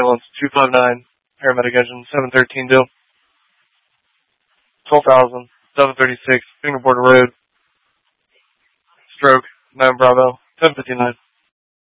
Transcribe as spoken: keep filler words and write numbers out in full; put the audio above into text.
ambulance, two five nine, paramedic engine, seven thirteen Dill. twelve thousand, seven thirty-six, Fingerboard Road. Stroke, nine Bravo, ten fifty-nine.